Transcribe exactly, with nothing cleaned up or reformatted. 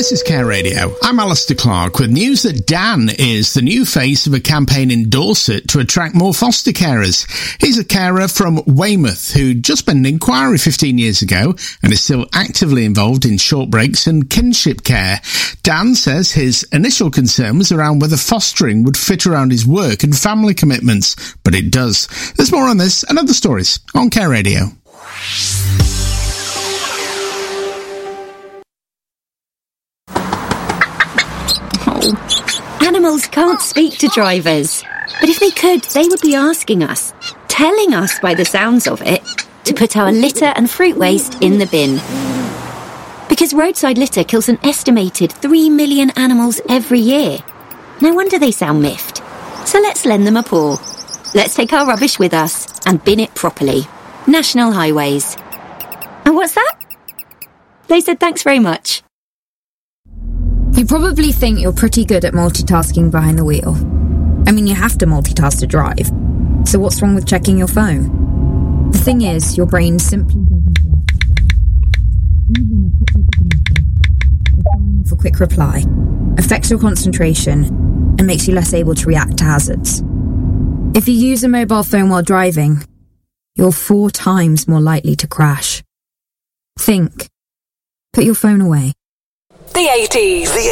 This is Care Radio. I'm Alistair Clark with news that Dan is the new face of a campaign in Dorset to attract more foster carers. He's a carer from Weymouth who'd just made an inquiry fifteen years ago and is still actively involved in short breaks and kinship care. Dan says his initial concern was around whether fostering would fit around his work and family commitments, but it does. There's more on this and other stories on Care Radio. Animals can't speak to drivers, but if they could, they would be asking us, telling us by the sounds of it, to put our litter and fruit waste in the bin. Because roadside litter kills an estimated three million animals every year. No wonder they sound miffed. So let's lend them a paw. Let's take our rubbish with us and bin it properly. National Highways. And what's that? They said thanks very much. You probably think you're pretty good at multitasking behind the wheel. I mean, you have to multitask to drive. So what's wrong with checking your phone? The thing is, your brain simply doesn't work. Even a quick for quick reply affects your concentration and makes you less able to react to hazards. If you use a mobile phone while driving, you're four times more likely to crash. Think. Put your phone away. The eighties. The